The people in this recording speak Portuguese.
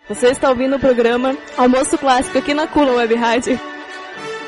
Você está ouvindo o programa Almoço Clássico aqui na Cula Web Rádio.